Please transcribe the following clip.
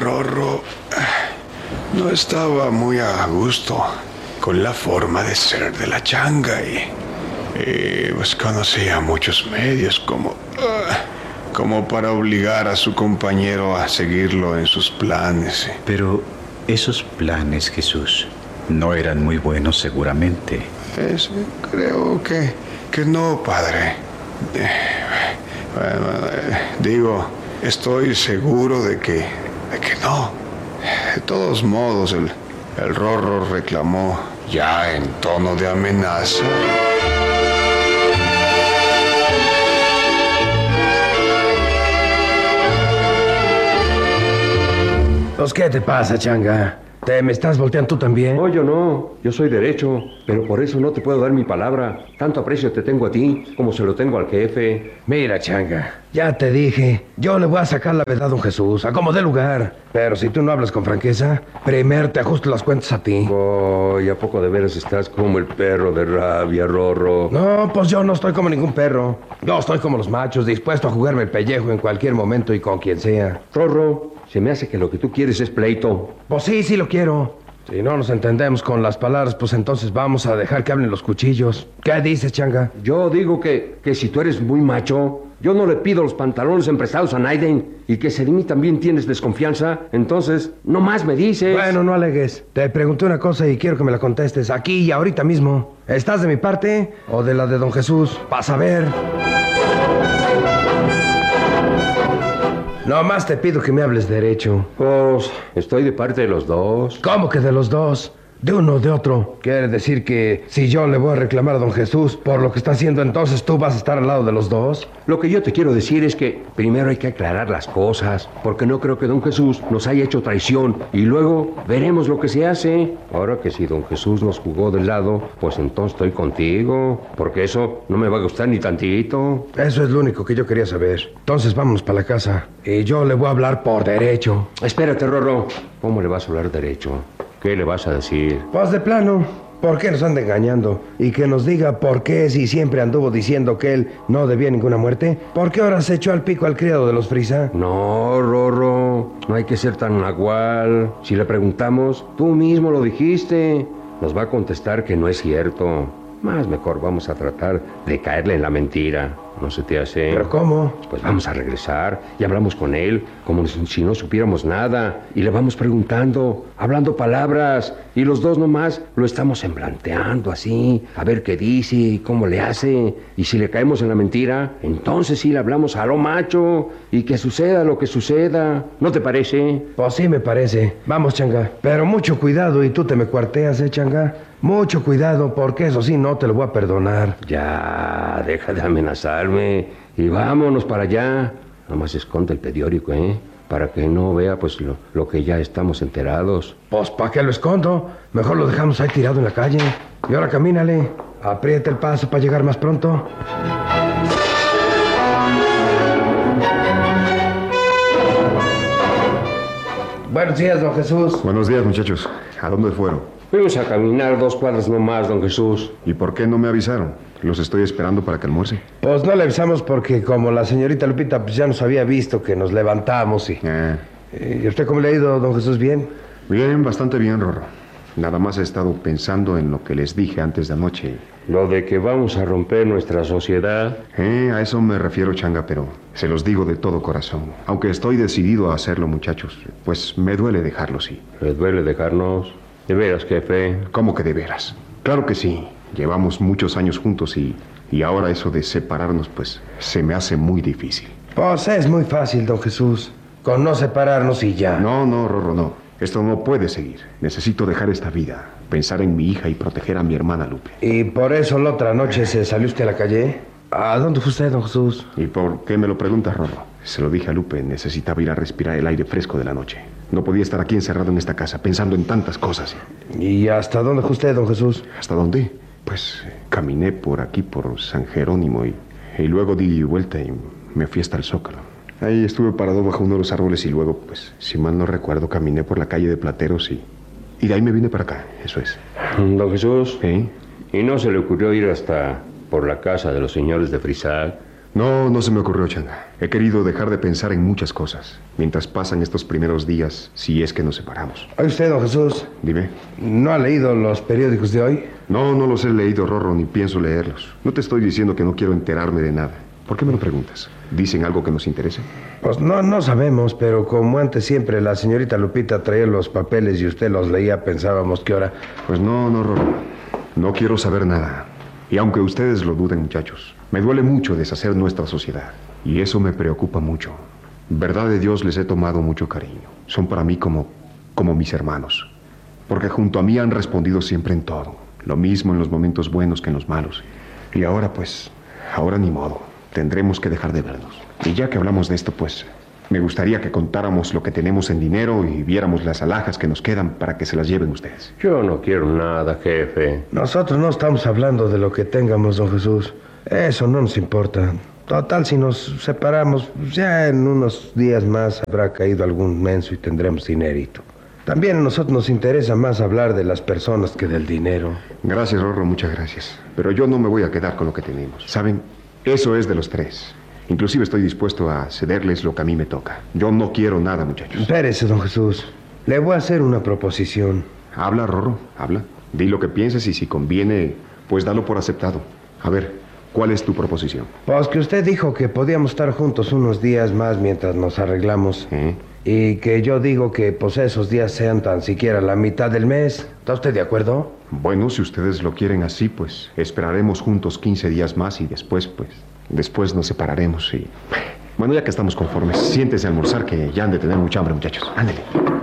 Rorro no estaba muy a gusto con la forma de ser de la changa y pues conocía muchos medios como para obligar a su compañero a seguirlo en sus planes. Pero esos planes, Jesús, no eran muy buenos seguramente. Creo que no, padre. Digo, estoy seguro de que no. De todos modos, el Rorro reclamó ya en tono de amenaza. Pues, ¿qué te pasa, changa? ¿Me estás volteando tú también? No, yo no. Yo soy derecho, pero por eso no te puedo dar mi palabra. Tanto aprecio te tengo a ti como se lo tengo al jefe. Mira, changa, ya te dije, yo le voy a sacar la verdad a don Jesús, a como dé lugar. Pero si tú no hablas con franqueza, primero te ajusto las cuentas a ti. Oh, ¿y a poco de veras estás como el perro de rabia, Rorro? No, pues yo no estoy como ningún perro. Yo estoy como los machos, dispuesto a jugarme el pellejo en cualquier momento y con quien sea. Rorro, se me hace que lo que tú quieres es pleito. Pues sí lo quiero. Si no nos entendemos con las palabras, pues entonces vamos a dejar que hablen los cuchillos. ¿Qué dices, changa? Yo digo que si tú eres muy macho, yo no le pido los pantalones emprestados a Naiden. Y que si de mí también tienes desconfianza, entonces no más me dices. Bueno, no alegues. Te pregunté una cosa y quiero que me la contestes aquí y ahorita mismo. ¿Estás de mi parte o de la de don Jesús? Vas a ver. Nomás te pido que me hables derecho. Pues estoy de parte de los dos. ¿Cómo que de los dos? ¿De uno o de otro? Quiere decir que si yo le voy a reclamar a don Jesús por lo que está haciendo, entonces tú vas a estar al lado de los dos. Lo que yo te quiero decir es que primero hay que aclarar las cosas, porque no creo que don Jesús nos haya hecho traición y luego veremos lo que se hace. Ahora que si don Jesús nos jugó del lado, pues entonces estoy contigo, porque eso no me va a gustar ni tantito. Eso es lo único que yo quería saber. Entonces vámonos para la casa y yo le voy a hablar por derecho. Espérate, Rorro. ¿Cómo le vas a hablar derecho? ¿Qué le vas a decir? Pues de plano, ¿por qué nos anda engañando? Y que nos diga por qué, si siempre anduvo diciendo que él no debía ninguna muerte, ¿por qué ahora se echó al pico al criado de los Frisa? No, Rorro, no hay que ser tan nagual. Si le preguntamos, tú mismo lo dijiste. Nos va a contestar que no es cierto. Más mejor vamos a tratar de caerle en la mentira. ¿No se te hace? ¿Pero cómo? Pues vamos a regresar y hablamos con él como si no supiéramos nada. Y le vamos preguntando, hablando palabras. Y los dos nomás lo estamos semblanteando así. A ver qué dice y cómo le hace. Y si le caemos en la mentira, entonces sí le hablamos a lo macho. Y que suceda lo que suceda. ¿No te parece? Pues sí me parece. Vamos, changa. Pero mucho cuidado y tú te me cuarteas, changa. Mucho cuidado, porque eso sí no te lo voy a perdonar. Ya, deja de amenazarme y vámonos para allá. Nomás esconde el periódico, para que no vea, pues, lo que ya estamos enterados. Pues, ¿para qué lo escondo? Mejor lo dejamos ahí tirado en la calle. Y ahora camínale. Aprieta el paso para llegar más pronto. Buenos días, don Jesús. Buenos días, muchachos. ¿A dónde fueron? Fuimos a caminar 2 cuadras nomás, don Jesús. ¿Y por qué no me avisaron? Los estoy esperando para que almuerce. Pues no le avisamos porque como la señorita Lupita pues ya nos había visto que nos levantamos y... ¿Y usted cómo le ha ido, don Jesús? ¿Bien? Bien, bastante bien, Rorro. Nada más he estado pensando en lo que les dije antes de anoche. Lo de que vamos a romper nuestra sociedad. A eso me refiero, changa, pero se los digo de todo corazón. Aunque estoy decidido a hacerlo, muchachos, pues me duele dejarlo, sí. ¿Les duele dejarnos? ¿De veras, jefe? ¿Cómo que de veras? Claro que sí. Llevamos muchos años juntos y ahora eso de separarnos, pues, se me hace muy difícil. Pues es muy fácil, don Jesús. Con no separarnos y ya. No, Rorro, no. Esto no puede seguir. Necesito dejar esta vida, pensar en mi hija y proteger a mi hermana Lupe. ¿Y por eso la otra noche se salió usted a la calle? ¿A dónde fue usted, don Jesús? ¿Y por qué me lo preguntas, Rorro? Se lo dije a Lupe, necesitaba ir a respirar el aire fresco de la noche. No podía estar aquí encerrado en esta casa, pensando en tantas cosas. ¿Y hasta dónde fue usted, don Jesús? ¿Hasta dónde? Pues caminé por aquí, por San Jerónimo, y luego di vuelta y me fui hasta el Zócalo. Ahí estuve parado bajo uno de los árboles y luego, pues, si mal no recuerdo, caminé por la calle de Plateros y de ahí me vine para acá, eso es. Don Jesús, ¿Eh? ¿y no se le ocurrió ir hasta por la casa de los señores de Frisac No, no se me ocurrió, Changa. He querido dejar de pensar en muchas cosas mientras pasan estos primeros días, si es que nos separamos. ¿Oye usted, don Jesús? Dime. ¿No ha leído los periódicos de hoy? No, no los he leído, Rorro, ni pienso leerlos. No te estoy diciendo que no quiero enterarme de nada. ¿Por qué me lo preguntas? ¿Dicen algo que nos interese? Pues no sabemos, pero como antes siempre la señorita Lupita traía los papeles y usted los leía, pensábamos que ahora... Pues no, Rorro. No quiero saber nada. Y aunque ustedes lo duden, muchachos, me duele mucho deshacer nuestra sociedad. Y eso me preocupa mucho. Verdad de Dios, les he tomado mucho cariño. Son para mí como mis hermanos. Porque junto a mí han respondido siempre en todo. Lo mismo en los momentos buenos que en los malos. Y ahora ni modo. Tendremos que dejar de vernos. Y ya que hablamos de esto, pues, me gustaría que contáramos lo que tenemos en dinero y viéramos las alhajas que nos quedan para que se las lleven ustedes. Yo no quiero nada, jefe. Nosotros no estamos hablando de lo que tengamos, don Jesús. Eso no nos importa. Total, si nos separamos, ya en unos días más habrá caído algún menso y tendremos dinerito. También a nosotros nos interesa más hablar de las personas que del dinero. Gracias, Rorro, muchas gracias. Pero yo no me voy a quedar con lo que tenemos. ¿Saben? Eso es de los tres. Inclusive estoy dispuesto a cederles lo que a mí me toca. Yo no quiero nada, muchachos. Espérese, don Jesús. Le voy a hacer una proposición. Habla, Rorro, habla. Di lo que pienses y si conviene, pues dalo por aceptado. A ver, ¿cuál es tu proposición? Pues que usted dijo que podíamos estar juntos unos días más mientras nos arreglamos. Y que yo digo que pues esos días sean tan siquiera la mitad del mes. ¿Está usted de acuerdo? Bueno, si ustedes lo quieren así, pues esperaremos juntos 15 días más y después nos separaremos y... Bueno, ya que estamos conformes, siéntese a almorzar que ya han de tener mucha hambre, muchachos. Ándele.